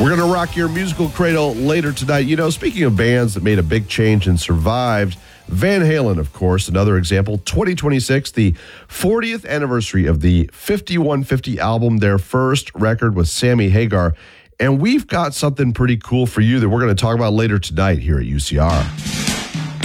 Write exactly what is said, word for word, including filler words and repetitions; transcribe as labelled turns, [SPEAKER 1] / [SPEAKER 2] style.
[SPEAKER 1] We're going to rock your musical cradle later tonight. You know, speaking of bands that made a big change and survived, Van Halen, of course, another example. twenty twenty-six, the fortieth anniversary of the fifty-one fifty album, their first record with Sammy Hagar. And we've got something pretty cool for you that we're going to talk about later tonight here at U C R.